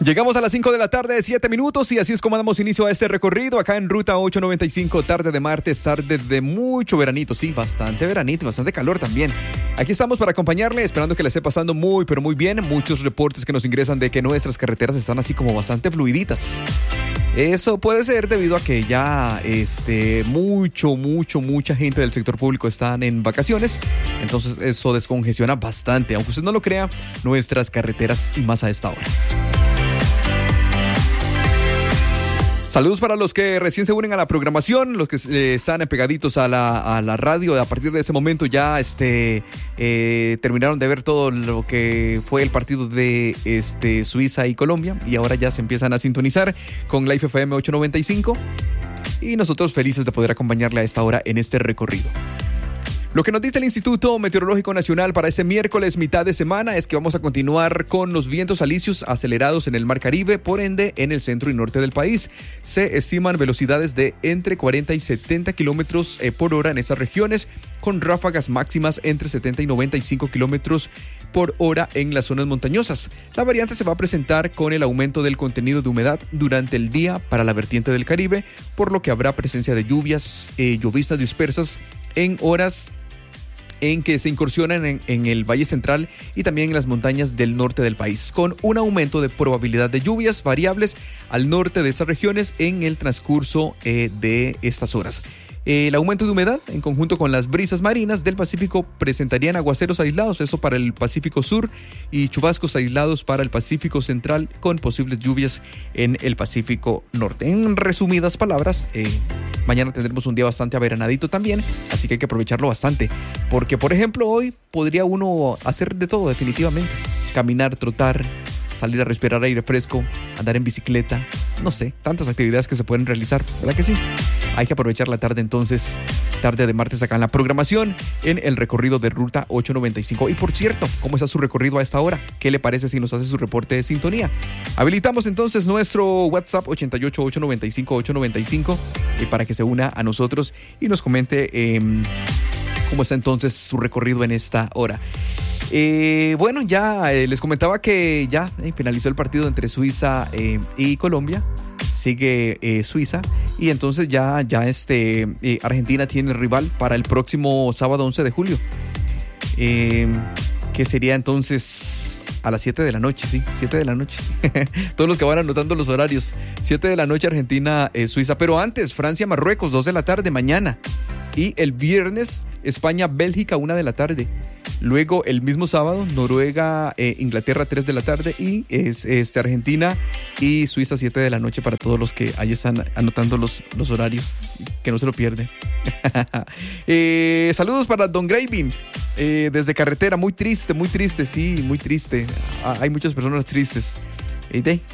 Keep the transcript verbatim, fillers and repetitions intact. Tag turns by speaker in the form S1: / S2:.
S1: Llegamos a las cinco de la tarde, siete minutos, y así es como damos inicio a este recorrido acá en Ruta ochocientos noventa y cinco, tarde de martes, tarde de mucho veranito, sí, bastante veranito y bastante calor también. Aquí estamos para acompañarle, esperando que le esté pasando muy, pero muy bien. Muchos reportes que nos ingresan de que nuestras carreteras están así como bastante fluiditas. Eso puede ser debido a que ya este, mucho, mucho, mucha gente del sector público están en vacaciones. Entonces eso descongestiona bastante, aunque usted no lo crea, nuestras carreteras y más a esta hora. Saludos para los que recién se unen a la programación, los que eh, están pegaditos a la, a la radio. A partir de ese momento ya este, eh, terminaron de ver todo lo que fue el partido de este, Suiza y Colombia, y ahora ya se empiezan a sintonizar con Life F M ochocientos noventa y cinco, y nosotros felices de poder acompañarle a esta hora en este recorrido. Lo que nos dice el Instituto Meteorológico Nacional para este miércoles mitad de semana es que vamos a continuar con los vientos alisios acelerados en el Mar Caribe, por ende en el centro y norte del país. Se estiman velocidades de entre cuarenta y setenta kilómetros por hora en esas regiones, con ráfagas máximas entre setenta y noventa y cinco kilómetros por hora en las zonas montañosas. La variante se va a presentar con el aumento del contenido de humedad durante el día para la vertiente del Caribe, por lo que habrá presencia de lluvias, eh, lloviznas dispersas en horas en que se incursionan en, en el Valle Central y también en las montañas del norte del país, con un aumento de probabilidad de lluvias variables al norte de estas regiones en el transcurso eh, de estas horas. El aumento de humedad, en conjunto con las brisas marinas del Pacífico, presentarían aguaceros aislados, eso para el Pacífico Sur, y chubascos aislados para el Pacífico Central, con posibles lluvias en el Pacífico Norte. En resumidas palabras, eh, mañana tendremos un día bastante averanadito también, así que hay que aprovecharlo bastante, porque por ejemplo hoy podría uno hacer de todo definitivamente: caminar, trotar, salir a respirar aire fresco, andar en bicicleta, no sé, tantas actividades que se pueden realizar, ¿verdad que sí? Hay que aprovechar la tarde entonces, tarde de martes acá en la programación, en el recorrido de Ruta ochocientos noventa y cinco. Y por cierto, ¿cómo está su recorrido a esta hora? ¿Qué le parece si nos hace su reporte de sintonía? Habilitamos entonces nuestro WhatsApp ochenta y ocho, ochocientos noventa y cinco, ochocientos noventa y cinco eh, para que se una a nosotros y nos comente eh, cómo está entonces su recorrido en esta hora. Eh, bueno, ya eh, les comentaba que ya eh, finalizó el partido entre Suiza eh, y Colombia. Sigue eh, Suiza, y entonces ya, ya este, eh, Argentina tiene rival para el próximo sábado once de julio, eh, que sería entonces a las siete de la noche, sí, siete de la noche. Todos los que van anotando los horarios, siete de la noche Argentina, eh, Suiza, pero antes Francia, Marruecos, dos de la tarde mañana, y el viernes España, Bélgica, una de la tarde. Luego el mismo sábado Noruega, eh, Inglaterra, tres de la tarde, y es, este, Argentina y Suiza, siete de la noche, para todos los que ahí están anotando los, los horarios, que no se lo pierden. eh, saludos para Don Graving, eh, desde carretera, muy triste, muy triste, sí, muy triste. Ah, hay muchas personas tristes. Eh, de,